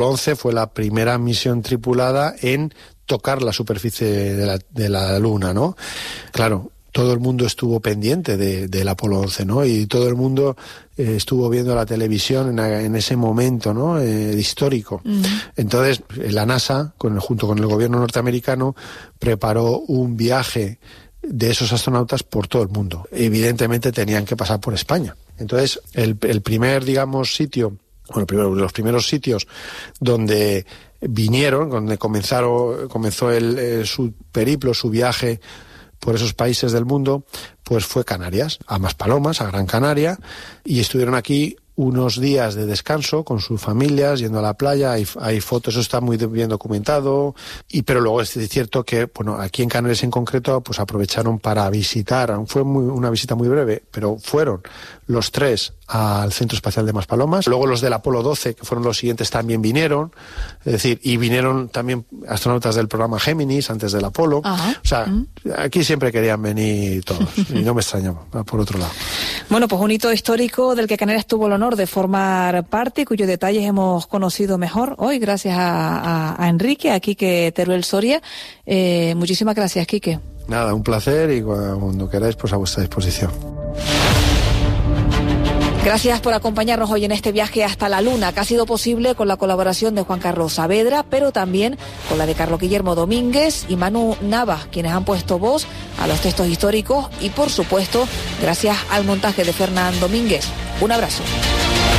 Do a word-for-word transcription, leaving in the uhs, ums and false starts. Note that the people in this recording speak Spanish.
once fue la primera misión tripulada en tocar la superficie de la, de la Luna, ¿no? Claro, todo el mundo estuvo pendiente de, del Apolo once, ¿no? Y todo el mundo eh, estuvo viendo la televisión en, en ese momento, ¿no? Eh, histórico. Uh-huh. Entonces, la NASA, con, junto con el gobierno norteamericano, preparó un viaje de esos astronautas por todo el mundo. Evidentemente tenían que pasar por España. Entonces, el, el primer, digamos, sitio, bueno, primero, los primeros sitios donde vinieron, donde comenzaron, comenzó el, eh, su periplo, su viaje por esos países del mundo, pues fue Canarias, a Maspalomas, a Gran Canaria, y estuvieron aquí unos días de descanso con sus familias, yendo a la playa, hay, hay fotos, eso está muy bien documentado, y pero luego es cierto que, bueno, aquí en Canarias en concreto, pues aprovecharon para visitar, fue muy, una visita muy breve, pero fueron los tres al Centro Espacial de Maspalomas, luego los del Apolo doce, que fueron los siguientes, también vinieron, es decir, y vinieron también astronautas del programa Géminis antes del Apolo. Ajá. O sea, ¿Mm? Aquí siempre querían venir todos, y no me extrañaba, por otro lado. Bueno, pues un hito histórico del que Canarias tuvo el honor de formar parte y cuyos detalles hemos conocido mejor hoy gracias a, a, a Enrique, a Quique Teruel Soria. Eh, muchísimas gracias, Quique. Nada, un placer, y cuando queráis, pues a vuestra disposición. Gracias por acompañarnos hoy en este viaje hasta la Luna, que ha sido posible con la colaboración de Juan Carlos Saavedra, pero también con la de Carlos Guillermo Domínguez y Manu Navas, quienes han puesto voz a los textos históricos, y por supuesto, gracias al montaje de Fernán Domínguez. Un abrazo.